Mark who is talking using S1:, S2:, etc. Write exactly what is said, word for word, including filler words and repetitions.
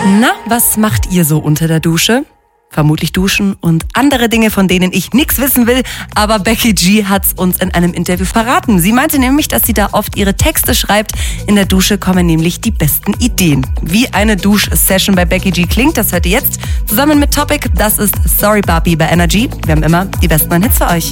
S1: Na, was macht ihr so unter der Dusche? Vermutlich duschen und andere Dinge, von denen ich nichts wissen will. Aber Becky G hat's uns in einem Interview verraten. Sie meinte nämlich, dass sie da oft ihre Texte schreibt. In der Dusche kommen nämlich die besten Ideen. Wie eine Dusch-Session bei Becky G klingt, das hört ihr jetzt zusammen mit Topic. Das ist Sorry Barbie bei Energy. Wir haben immer die besten neuen Hits für euch.